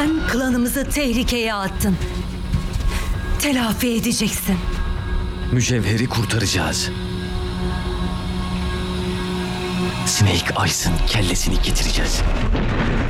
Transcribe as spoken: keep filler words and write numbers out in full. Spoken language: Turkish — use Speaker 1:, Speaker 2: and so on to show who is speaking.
Speaker 1: Sen klanımızı tehlikeye attın. Telafi edeceksin.
Speaker 2: Mücevheri kurtaracağız. Snake Eyes'ın kellesini getireceğiz.